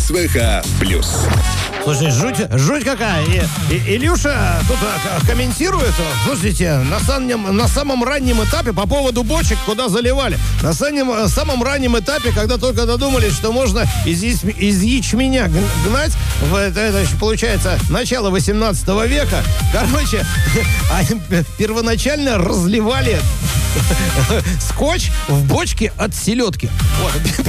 СВХ+. Слушай, жуть какая. Илюша тут комментирует. Слушайте, на самом раннем этапе по поводу бочек, куда заливали. На самом раннем этапе, когда только додумались, что можно из ячменя гнать, это еще получается начало 18 века. Короче, первоначально разливали скотч в бочке от селедки. Вот.